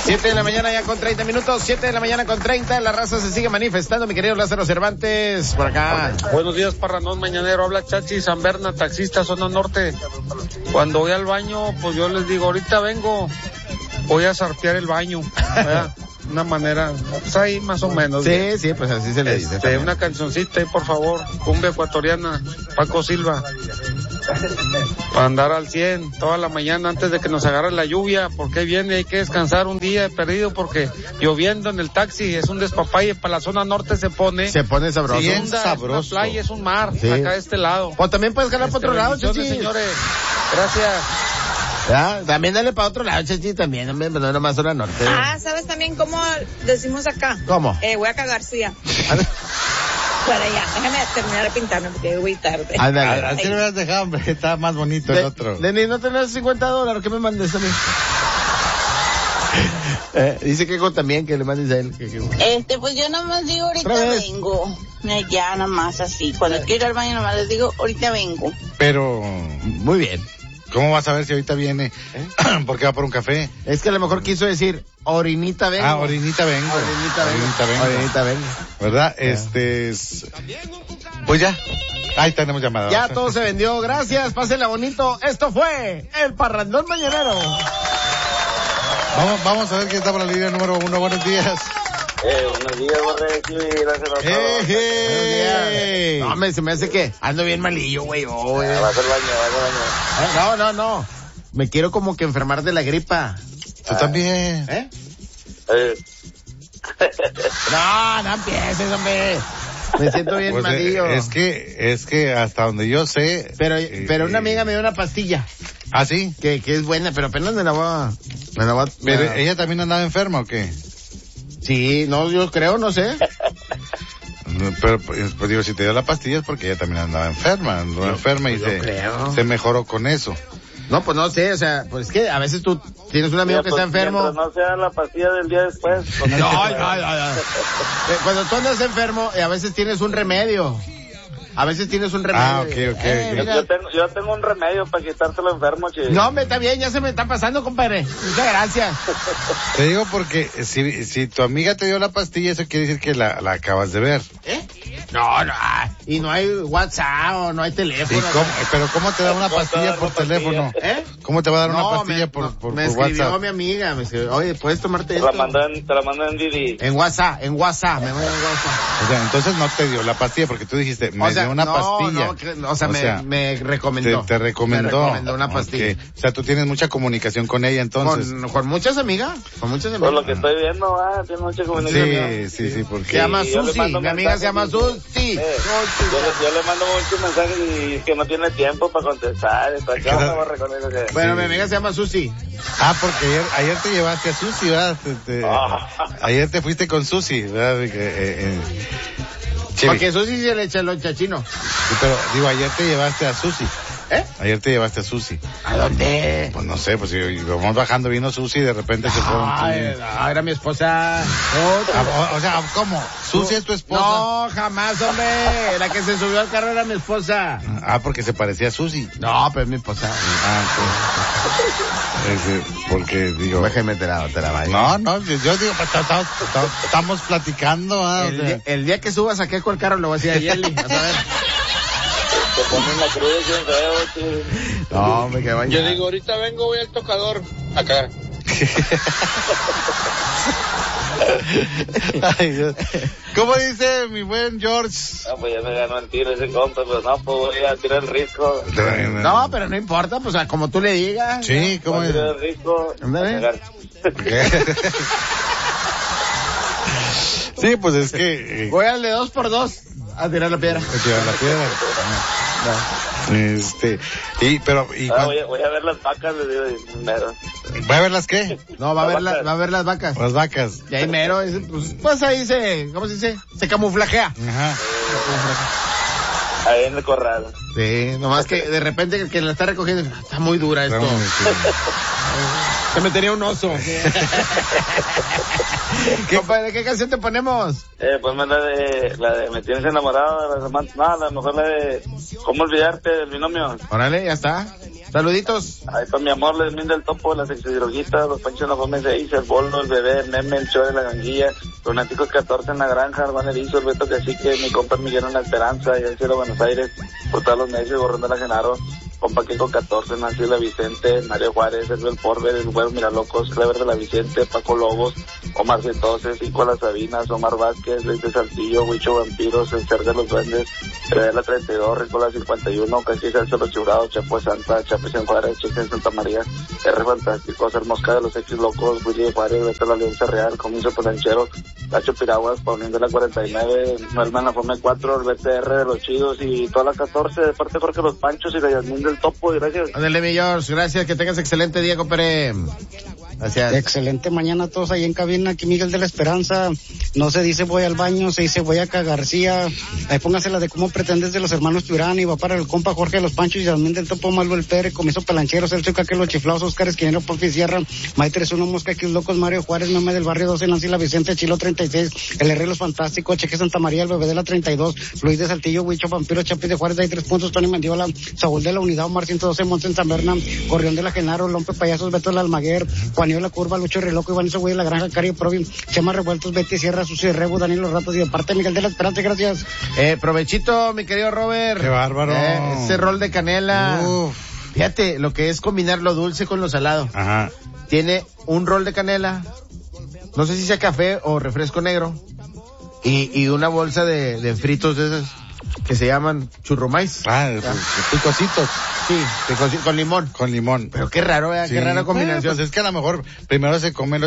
7 de la mañana ya con 30 minutos, 7 de la mañana con 30, la raza se sigue manifestando, mi querido Lázaro Cervantes, por acá. Buenos días, Parrandón Mañanero, habla Chachi San Berna, taxista, zona norte. Cuando voy al baño, pues yo les digo, ahorita vengo, voy a zarpear el baño, ¿verdad? Una manera, pues ahí más o menos. Sí, sí, pues así se le dice. Una cancioncita ahí, por favor, cumbia ecuatoriana, Paco Silva. Para andar al 100 toda la mañana antes de que nos agarre la lluvia, porque viene, hay que descansar un día perdido, porque lloviendo en el taxi es un despapalle. Para la zona norte se pone sabroso. Bien sabroso. Es una playa, es un mar, sí. Acá de este lado. O también puedes ganar para otro lado, Chachi. Señores, gracias. ¿Ya? También dale para otro lado, Chachi, también, hombre, no nomás zona norte. ¿Sabes también cómo decimos acá? ¿Cómo? Voy a cagarcía. Bueno, ya, déjame terminar de pintarme porque voy tarde. Ándale. Así me has dejado, hombre, está más bonito el otro. Lenny, ¿no tenés $50 que me mandes a mí? Dice que también que le mandes a él. Pues yo nomás digo ahorita vengo. Ya nomás así. Cuando quiero ir al baño nomás les digo ahorita vengo. Pero, muy bien. ¿Cómo vas a ver si ahorita viene? Porque va por un café. Es que a lo mejor quiso decir, orinita vengo. Orinita vengo. Orinita vengo. ¿Verdad? Pues ya. Ahí tenemos llamada. Ya todo se vendió. Gracias, pásenla bonito. Esto fue el Parrandón Mañanero. Vamos a ver quién está por la línea número 1. Buenos días. Buenos días, Borre, gracias a todos. No, se me hace que ando bien malillo, güey. Vas al baño. No. Me quiero como que enfermar de la gripa. Tú también. No empieces, hombre. Me siento bien pues malillo. Es que hasta donde yo sé. Pero una amiga me dio una pastilla. ¿Ah, sí? Que es buena, pero apenas me la voy a... ¿Pero ella también andaba enferma o qué? Sí, no, yo creo, no sé. Pero, pues digo, si te dio la pastilla es porque ella también andaba enferma. Y se mejoró con eso. No, pues no sé, o sea, pues es que a veces tú tienes un amigo que está enfermo. Mientras no sea la pastilla del día después. No. Cuando tú andas enfermo, a veces tienes un remedio. Ok. Yo tengo un remedio para quitártelo enfermo, chico. No, está bien, ya se me está pasando, compadre. Muchas gracias. Te digo porque si tu amiga te dio la pastilla, eso quiere decir que la acabas de ver. No, y no hay WhatsApp o no hay teléfono. Pero ¿cómo te da una pastilla por teléfono? ¿Cómo te va a dar una pastilla por WhatsApp? Me escribió mi amiga, oye, ¿puedes tomarte esto? Te la mando en Didi. En WhatsApp, me voy en WhatsApp. O sea, entonces no te dio la pastilla porque tú dijiste, dio una pastilla. Me recomendó. Te recomendó. Me recomendó una pastilla. Okay. O sea, tú tienes mucha comunicación con ella entonces. Con muchas amigas. Por lo que estoy viendo, tiene mucha comunicación. Sí, porque... Se llama Susi, mi amiga se llama Susi. Yo le mando muchos mensajes y que no tiene tiempo para contestar. Bueno, mi amiga se llama Susi. Porque ayer te llevaste a Susi, ¿verdad? Ayer te fuiste con Susi, ¿verdad? Porque Susi se le echa el chachino. Sí, pero digo, ayer te llevaste a Susi. Ayer te llevaste a Susi. ¿A dónde? Pues no sé, pues vamos bajando, vino Susi y de repente se fueron. Era mi esposa. O sea, ¿cómo? ¿Susi es tu esposa? No, jamás, hombre. La que se subió al carro era mi esposa. Porque se parecía a Susi. No, pero es mi esposa. Porque digo... Déjame te la vaya. No, yo digo, estamos platicando. El día que subas aquí con el carro lo voy a decir a Yeli, vas a ver. Te ponen la cruz bien feo, No, me quedo Yo digo, ahorita vengo, voy al tocador. Acá. Ay, Dios. ¿Cómo dice mi buen George? Pues ya me ganó el tiro ese compa, pero no, pues voy a tirar el risco. No, pero no importa, pues como tú le digas. Sí, ¿cómo es? Tirar el risco. Sí, pues es que... Voy al de 2x2 a tirar la piedra. Voy a ver las vacas, le digo, mero. ¿Va a ver las qué? No, va a ver las vacas. Las vacas. Y ahí mero, pues ahí ¿cómo se dice? Se camuflajea. Ajá. Ahí en el corral. Sí, nomás que de repente el que la está recogiendo, está muy dura esto. Se metería un oso. Compadre, ¿qué canción te ponemos? Ponme la de Me Tienes Enamorado, no, a lo mejor la de ¿Cómo Olvidarte del Binomio? Órale, ya está. Saluditos. Ahí para mi amor, Lesmín del Topo, las exhidroguitas, los Panchos en la Fome 6, el Boldo, el Bebé, el Meme, el Show de la Ganguilla, Lunáticos 14 en la Granja, el Banerizo, el Beto Cacique, mi compa Miguel en la Esperanza, y el Cielo Buenos Aires, por todos los necios, Borrón de la Genaro, compa Kiko 14, Nancy de la Vicente, Mario Juárez, el Porver, el Güero Miralocos, Clever de la Vicente, Paco Lobos, Omar Centose, Cinco Las Sabinas, Omar Vázquez, Luis de Saltillo, Huicho Vampiros, el Ser de los Duendes, el la 32, Ricola 51, Castillo Celso Los Churados, Chapo Santa, Chapis en Juárez, Chica en Santa María, R Fantástico, Ser Mosca de los X Locos, Willy de Juárez, Beto la Alianza Real, Comienzo Polanchero, Tacho Piraguas, Paulín de la 49, Noelman la Fome 4, el BTR de los Chidos y toda la 14, de parte de Jorge Los Panchos y la Yasmín del Topo, gracias. Ándale, mi George, gracias, que tengas excelente día, compadre. Gracias. Excelente mañana a todos ahí en cabina, aquí Miguel de la Esperanza. No se dice voy al baño, se dice voy a García. Ahí póngase la de cómo pretendes de los hermanos Turán y va para el compa Jorge de los Panchos y Yasmín del Topo, Malvo el Pérez, Comiso Pelanchero, Celso Caque, Los Chiflados, Oscar Esquinero, Porfi Sierra, Maite 1, Mosca, X Locos, Mario Juárez, Meme del Barrio 12, Nancy la Vicente, Chilo 36, el R Los Fantásticos, Cheque Santa María, el Bebé de la 32, Luis de Saltillo, Huicho Vampiro, Chapis de Juárez, hay 3 puntos, Tony Mendiola, Saúl de la Unidad, Omar 112, Montes en San Berna, Corrión de la Genaro, Lompe Payasos, Beto del Almaguer, Juanillo la Curva, Lucho Loco, Iván Güey de la Granja, Cario Provi, Chema Revueltos, Betty Sierra, Sucio y Rebu, Daniel Los Ratos y de parte Miguel de la Esperanza, gracias. Provechito, mi querido Robert. Qué bárbaro. Ese rol de canela. Uf. Fíjate, lo que es combinar lo dulce con lo salado. Ajá. Tiene un rol de canela, no sé si sea café o refresco negro, y una bolsa de fritos de esas que se llaman churrumais. Picositos. Sí, con limón. Con limón. Pero qué raro, Sí. qué rara combinación. Pues es que a lo mejor primero se comen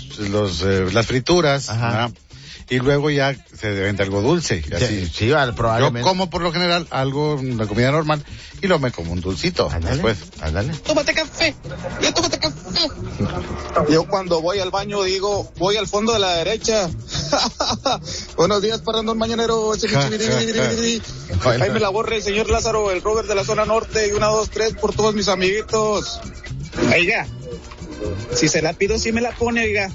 las frituras, ajá, y luego ya se vende algo dulce. Así. Sí, probablemente. Yo como por lo general algo, una comida normal, y luego me como un dulcito. Después. Ándale. Tómate café, ya tómate café. Yo cuando voy al baño digo, voy al fondo de la derecha. Buenos días, parrando el mañanero. Ahí me la borre el señor Lázaro, el Robert de la zona norte, y 1, 2, 3 por todos mis amiguitos. Oiga, si se la pido, sí me la pone, oiga.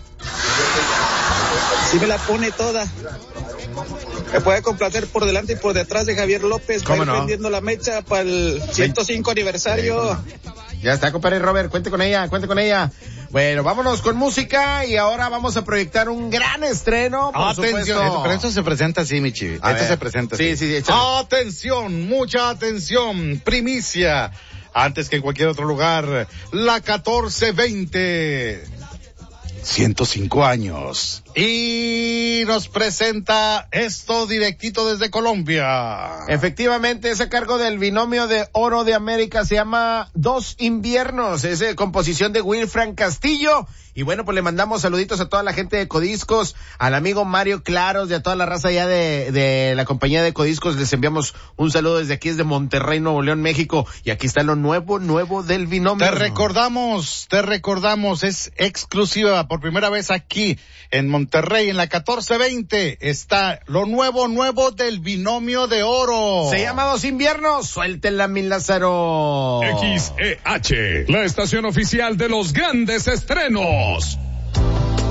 Sí me la pone toda. Me puede complacer por delante y por detrás de Javier López, para ir prendiendo la mecha para el 105 aniversario. Ya está, compadre Robert, cuente con ella. Bueno, vámonos con música y ahora vamos a proyectar un gran estreno, por atención, supuesto. pero esto se presenta así, mi chivi. Esto se presenta así. Sí, échale. Atención, mucha atención, primicia. Antes que en cualquier otro lugar, la 1420. 105 años. Y nos presenta esto directito desde Colombia. Efectivamente, es a cargo del binomio de oro de América, se llama Dos Inviernos, es de composición de Wilfran Castillo. Y bueno, pues le mandamos saluditos a toda la gente de Codiscos, al amigo Mario Claros y a toda la raza ya de la compañía de Codiscos. Les enviamos un saludo desde aquí, desde Monterrey, Nuevo León, México. Y aquí está lo nuevo del binomio. Te recordamos, es exclusiva por primera vez aquí en Monterrey, en la 1420. Está lo nuevo del binomio de oro. Se llama Dos Inviernos, suéltenla, mi Lázaro. XEH, la estación oficial de los grandes estrenos.